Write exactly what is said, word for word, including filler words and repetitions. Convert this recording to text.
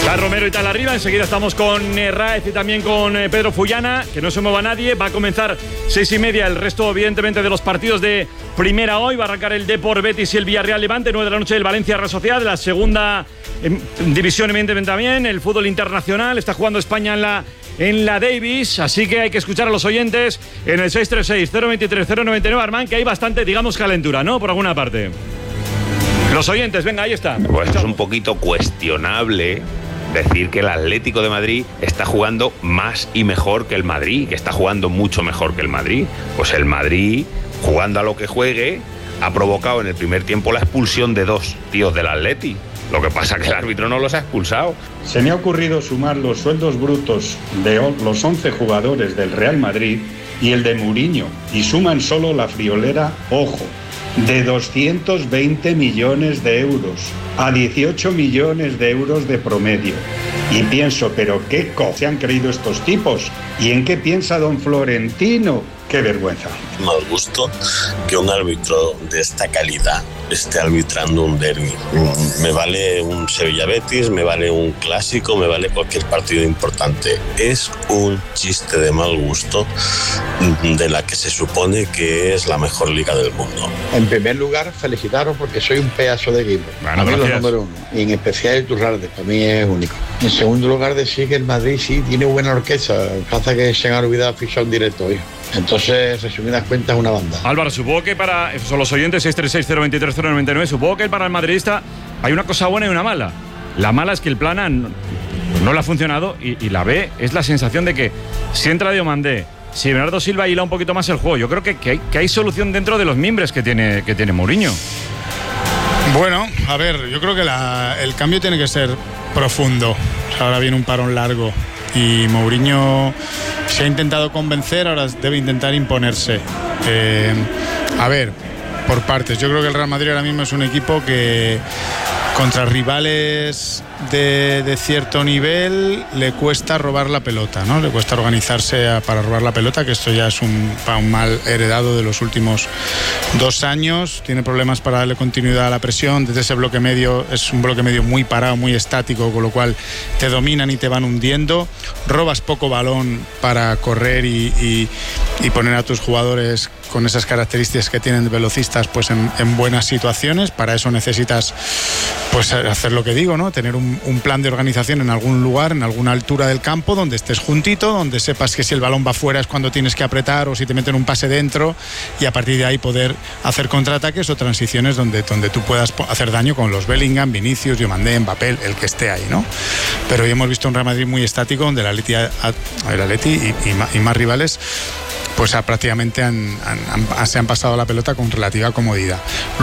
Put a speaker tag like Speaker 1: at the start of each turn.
Speaker 1: Está Romero y tal arriba. Enseguida estamos con eh, Raez y también con eh, Pedro Fullana. Que no se mueva nadie. Va a comenzar seis y media el resto, evidentemente, de los partidos de primera hoy. Va a arrancar el Depor Betis y el Villarreal Levante. nueve de la noche el Valencia Real Sociedad. De la segunda eh, división, evidentemente, también. El fútbol internacional. Está jugando España en la, en la Davis. Así que hay que escuchar a los oyentes en el seis tres seis, cero dos tres, cero nueve nueve. Armán, que hay bastante, digamos, calentura, ¿no? Por alguna parte. Los oyentes, venga, ahí está.
Speaker 2: Pues es un poquito cuestionable decir que el Atlético de Madrid está jugando más y mejor que el Madrid, que está jugando mucho mejor que el Madrid. Pues el Madrid, jugando a lo que juegue, ha provocado en el primer tiempo la expulsión de dos tíos del Atleti. Lo que pasa es que el árbitro no los ha expulsado.
Speaker 3: Se me ha ocurrido sumar los sueldos brutos de los once jugadores del Real Madrid y el de Mourinho, y suman solo la friolera, ojo, de doscientos veinte millones de euros a dieciocho millones de euros de promedio. Y pienso, ¿pero qué co se han creído estos tipos? ¿Y en qué piensa don Florentino? ¡Qué vergüenza!
Speaker 4: Mal gusto que un árbitro de esta calidad esté arbitrando un derbi. Me vale un Sevilla-Betis, me vale un clásico, me vale cualquier partido importante. Es un chiste de mal gusto de la que se supone que es la mejor liga del mundo.
Speaker 5: En primer lugar, felicitaros porque soy un pedazo de equipo.
Speaker 1: Bueno,
Speaker 5: a mí
Speaker 1: gracias.
Speaker 5: Los número uno. Y en especial el Turralde, para mí es único. En segundo lugar, decir que el Madrid sí tiene buena orquesta. Pasa que se han olvidado fichar un directo hoy. Entonces, resumidas cuentas, una banda.
Speaker 1: Álvaro, supongo que para esos son los oyentes seis tres seis, cero dos tres, cero nueve nueve. Supongo que para el madridista hay una cosa buena y una mala. La mala es que el plan A no, no le ha funcionado y, y la B es la sensación de que si entra Diomandé, si Bernardo Silva hila un poquito más el juego, yo creo que, que, hay, que hay solución dentro de los mimbres que tiene, que tiene Mourinho.
Speaker 6: Bueno, a ver, yo creo que la, el cambio tiene que ser profundo. O sea, ahora viene un parón largo y Mourinho se ha intentado convencer, ahora debe intentar imponerse. Eh, a ver, por partes. Yo creo que el Real Madrid ahora mismo es un equipo que contra rivales de, de cierto nivel le cuesta robar la pelota, ¿no? Le cuesta organizarse a, para robar la pelota, que esto ya es un, un mal heredado de los últimos dos años. Tiene problemas para darle continuidad a la presión. Desde ese bloque medio es un bloque medio muy parado, muy estático, con lo cual te dominan y te van hundiendo. Robas poco balón para correr y, y, y poner a tus jugadores con esas características que tienen de velocistas pues en, en buenas situaciones. Para eso necesitas pues hacer lo que digo, ¿no? Tener un, un plan de organización en algún lugar, en alguna altura del campo, donde estés juntito, donde sepas que si el balón va fuera es cuando tienes que apretar o si te meten un pase dentro, y a partir de ahí poder hacer contraataques o transiciones donde, donde tú puedas hacer daño con los Bellingham, Vinicius, Diomandé, Mbappé, el que esté ahí, ¿no? Pero hoy hemos visto un Real Madrid muy estático, donde el Atleti, el Atleti y, y, más, y más rivales pues prácticamente han, han, han, se han pasado la pelota con relativa comodidad.